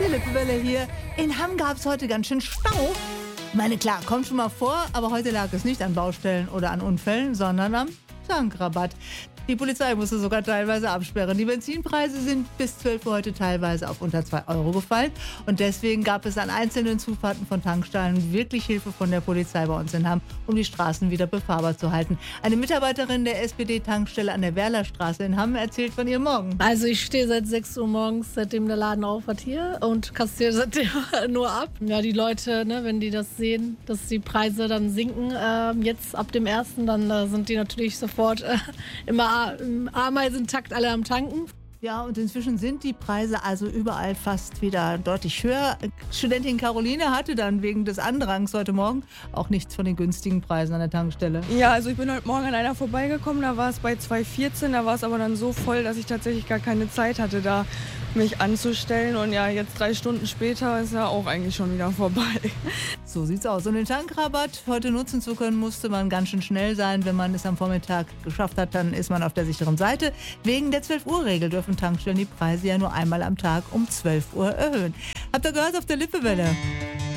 Lippewelle hier. In Hamm gab es heute ganz schön Stau. Ich meine, klar, kommt schon mal vor, aber heute lag es nicht an Baustellen oder an Unfällen, sondern am Tankrabatt. Die Polizei musste sogar teilweise absperren. Die Benzinpreise sind bis 12 Uhr heute teilweise auf unter 2 Euro gefallen. Und deswegen gab es an einzelnen Zufahrten von Tankstellen wirklich Hilfe von der Polizei bei uns in Hamm, um die Straßen wieder befahrbar zu halten. Eine Mitarbeiterin der SPD-Tankstelle an der Werlerstraße in Hamm erzählt von ihrem Morgen. Also ich stehe seit 6 Uhr morgens, seitdem der Laden auf hat hier und kassiere seitdem nur ab. Ja, die Leute, ne, wenn die das sehen, dass die Preise dann sinken, jetzt ab dem 1., dann sind die natürlich sofort immer im Ameisentakt alle am Tanken. Ja, und inzwischen sind die Preise also überall fast wieder deutlich höher. Studentin Caroline hatte dann wegen des Andrangs heute Morgen auch nichts von den günstigen Preisen an der Tankstelle. Ja, also ich bin heute Morgen an einer vorbeigekommen, da war es bei 2,14, da war es aber dann so voll, dass ich tatsächlich gar keine Zeit hatte, da mich anzustellen. Und ja, jetzt 3 Stunden später ist ja auch eigentlich schon wieder vorbei. So sieht's aus. Und den Tankrabatt heute nutzen zu können, musste man ganz schön schnell sein. Wenn man es am Vormittag geschafft hat, dann ist man auf der sicheren Seite. Wegen der 12-Uhr-Regel dürfen Tankstellen die Preise ja nur einmal am Tag um 12 Uhr erhöhen. Habt ihr gehört auf der Lippewelle?